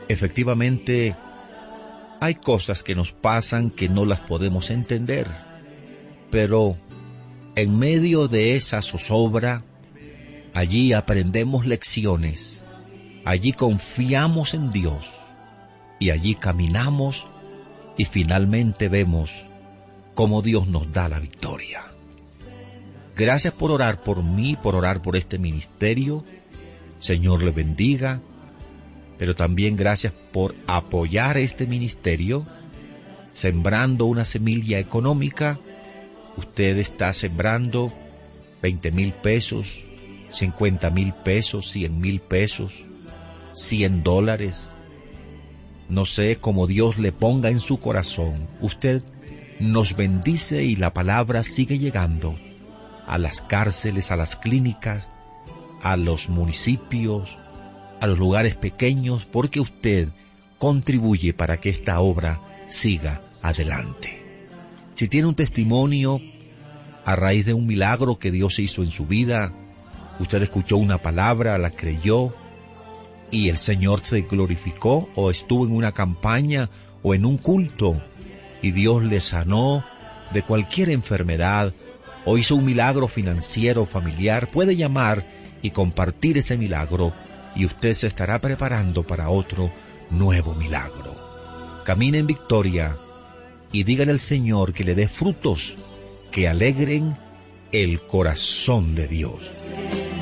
Efectivamente, hay cosas que nos pasan que no las podemos entender, pero en medio de esa zozobra, allí aprendemos lecciones, allí confiamos en Dios y allí caminamos y finalmente vemos cómo Dios nos da la victoria. Gracias por orar por mí, por orar por este ministerio. Señor le bendiga, pero también gracias por apoyar este ministerio, sembrando una semilla económica. Usted está sembrando 20,000 pesos, 50,000 pesos, 100,000 pesos, $100. No sé cómo Dios le ponga en su corazón. Usted nos bendice y la palabra sigue llegando a las cárceles, a las clínicas, a los municipios, a los lugares pequeños, porque usted contribuye para que esta obra siga adelante. Si tiene un testimonio a raíz de un milagro que Dios hizo en su vida, usted escuchó una palabra, la creyó, y el Señor se glorificó, o estuvo en una campaña o en un culto, y Dios le sanó de cualquier enfermedad, o hizo un milagro financiero, familiar, puede llamar y compartir ese milagro, y usted se estará preparando para otro nuevo milagro. Camine en victoria y dígale al Señor que le dé frutos que alegren el corazón de Dios.